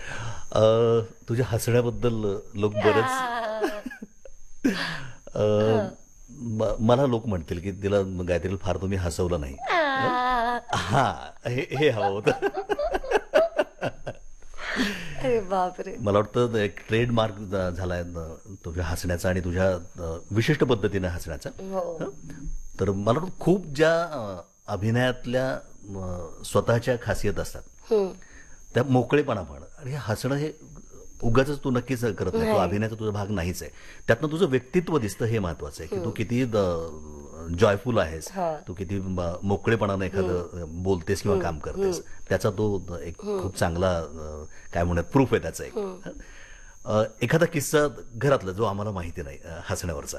तुझ्या हसण्याबद्दल लोक बरेच अ, मला लोक म्हणतील की तिला गायत्रीला फार तुम्ही हसवलं नाही. हा, हे हवं होतं. अरे बापरे. मला वाटतं एक ट्रेडमार्क झालाय तुझ्या हसण्याचा आणि तुझ्या विशिष्ट पद्धतीने हसण्याचा. हो. हं? तर मला वाटतं खूप ज्या अभिनयातल्या स्वतःच्या खासियत असतात हम्म. त्या मोकळेपणा पण आणि हे हसणं हे उगाच तू नक्कीच करत नाही. तो नाही. अभिनयाचा तुझा भाग नाहीच आहे. त्यातनं तुझं व्यक्तित्व दिसतं हे महत्वाचं आहे की तू किती जॉयफुल आहेस, हा. तू किती मोकळेपणानं एखादं बोलतेस किंवा काम करतेस, त्याचा तो एक खूप चांगला काय म्हणत प्रूफ आहे त्याचा एक. एखादा किस्सा घरातला जो आम्हाला माहिती नाही हसण्यावरचा.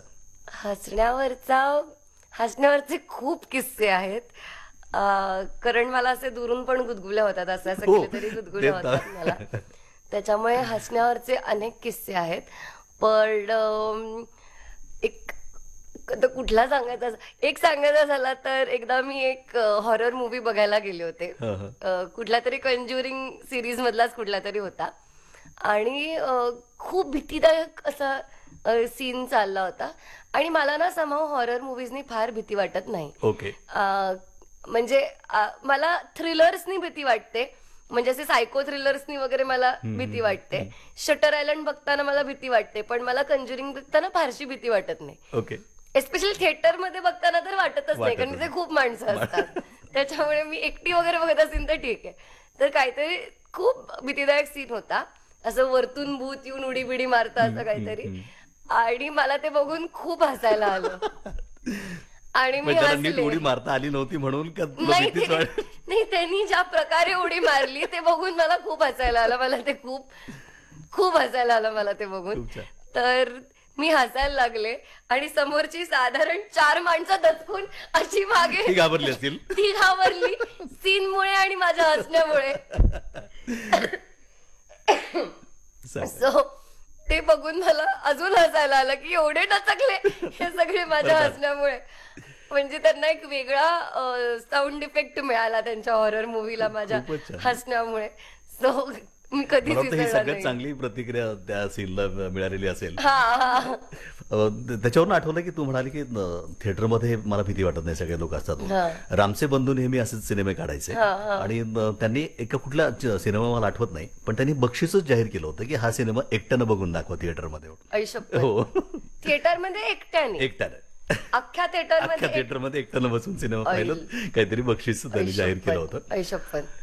हसण्यावरचे खूप किस्से आहेत. कारण मला असे दुरून पण गुदगुल्या होतात, असं हो, केलं तरी गुदगुल्या ते तर. होतात मला. त्याच्यामुळे हसण्यावरचे अनेक किस्से आहेत. पण एक आता कुठला सांगायचा, एक सांगायचा झाला तर एकदा मी एक हॉरर मूवी बघायला गेले होते. कुठला तरी कंज्युरिंग सिरीज मधलाच कुठला तरी होता आणि खूप भीतीदायक असा सीन चालला होता आणि मला ना समहाऊ हॉरर मूवीजनी फार भीती वाटत नाही. ओके. म्हणजे मला थ्रिलर्सनी भीती वाटते, म्हणजे असे सायको थ्रिलर्सनी वगैरे मला भीती वाटते. शटर आयलंड बघताना मला भीती वाटते, पण मला कंज्युरिंग बघताना फारशी भीती वाटत नाही. ओके. एस्पेशली थिएटर मध्ये बघताना तर वाटतच नाही, कारण तिथे खूप माणसं असतात. त्याच्यामुळे मी एकटी वगैरे बघत असेल तर ठीक आहे. तर काहीतरी खूप भीतीदायक सीन होता, असं वरतून भूत येऊन उडी बिडी मारतं असं काहीतरी, आणि मला ते बघून खूप हसायला आलं आणि मी त्याला नीट हसले. उडी मारता आली नव्हती म्हणून का तुला नाही भीतीच वाटली? नाही, त्यांनी ज्या प्रकारे उडी मारली ते बघून मला खूप हसायला आलं. मला ते खूप खूप हसायला आलं मला ते बघून. खूप छान. तर मी हसायला लागले आणि समोरची साधारण 4 माणसं दचकून अशी मागे, ती घाबरली असतील. ती घाबरली सीनमुळे आणि माझ्या हसण्यामुळे. सो ते बघून मला अजून हसायला आलं की एवढे टचकले हे सगळे माझ्या हसण्यामुळे. म्हणजे त्यांना एक वेगळा साऊंड इफेक्ट मिळाला त्यांच्या हॉरर मूवीला माझ्या खूपच छान. हसण्यामुळे. सो मी कधीच मला वाटतं ही विसरणार सगळ्यात नाही. चांगली प्रतिक्रिया त्या सीनला मिळालेली असेल. हा. त्याच्यावरून आठवलं की तू म्हणाली की थिएटरमध्ये मला भीती वाटत नाही, सगळे लोक असतात. हा. रामचे बंधू नेहमी असेच सिनेमे काढायचे आणि त्यांनी एका कुठला सिनेमा मला आठवत नाही, पण त्यांनी बक्षीसच जाहीर केलं होतं की हा सिनेमा एकट्यानं बघून दाखवा थिएटरमध्ये. ऐशप्पथ. हो, थिएटरमध्ये एकट्याने, एकट्यानं अख्ख्या अख्ख्या थिएटरमध्ये थिएटरमध्ये एकट्यानं बसून सिनेमा पाहिलं, काहीतरी बक्षीस त्यांनी जाहीर केलं होतं. ऐशप्पथ.